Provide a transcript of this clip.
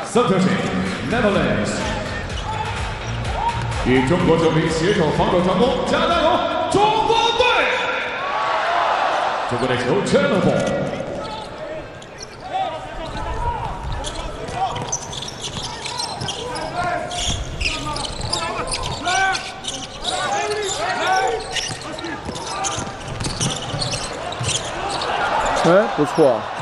Center Team Netherlands。与中国球迷携手防守成功，加油！中国队！中国队球 Channel Ball。 哎，不错。